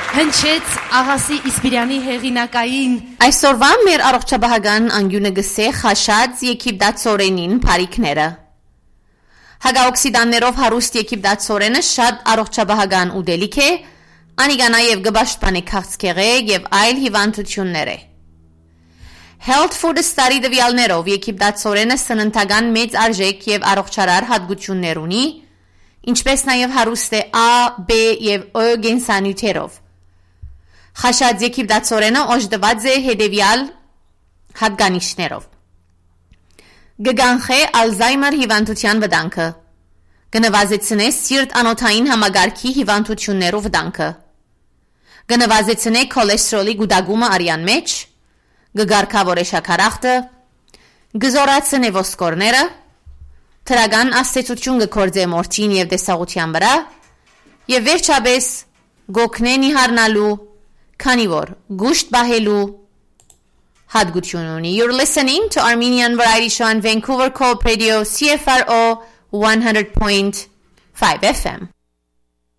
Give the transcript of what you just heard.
Հնչեց աղասի Իսպիրյանի հեղինակային Այսօրվա մեր առողջապահական անկյունը գսե խաշած եգիպտացորենին բարիքները։ Հագաօքսիդաններով հարուստ եգիպտացորենը շատ առողջապահական ուտելիք է, անիկա նաև գբաշխպանի քաղցկեղե եւ այլ հիվանդություններ է։ Health Food Study դվյալներով եգիպտացորենը սննդական մեծ արժեք եւ առողջարար հատկություններ ունի, ինչպես նաև հարուստ է A, B եւ O գենսանյութերով։ Խաշած եգիպտացորենը օժտված է հետևյալ հատկանիշներով։ Գգանխե Ալզայմեր հիվանդության վտանգը, կնվազեցնե սիրտ-անոթային համագարքի հիվանդություններով վտանգը, կնվազեցնե քոլեսթերոլի գուտակումը արյան մեջ, կգարգավորե շաքարախտը, կզորացնե ոսկորները, թրական աստեցություն կգործե մորթին եւ տեսողության վրա, եւ վերջապես գոքնե նիհարնալու քանի որ գուշտ բահելու հատկություն ունի։ You're listening to Armenian Variety Show on Vancouver Co-op Radio CFRO 100.5 FM.